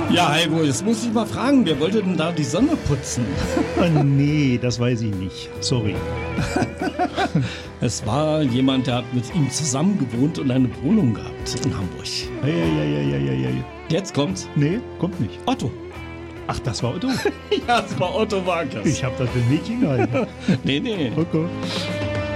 Ja, Heiko, jetzt muss ich mal fragen, wer wollte denn da die Sonne putzen? Nee, das weiß ich nicht. Sorry. Es war jemand, der hat mit ihm zusammen gewohnt und eine Wohnung gehabt in Hamburg. Ja. Jetzt kommt's. Nee, kommt nicht. Otto. Ach, das war Otto? Ja, es war Otto Walkes. Ich habe das für ein Mädchen gehalten. Nee. Okay.